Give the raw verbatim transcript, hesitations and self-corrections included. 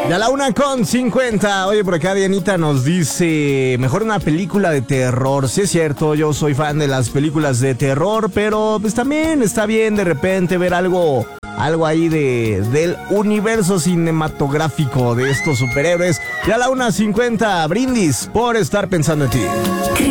Ya la una con cincuenta. Oye, por acá Dianita nos dice, mejor una película de terror. Sí es cierto, yo soy fan de las películas de terror, pero pues también está bien de repente ver algo, algo ahí de del universo cinematográfico de estos superhéroes. Ya la una cincuenta, brindis por estar pensando en ti.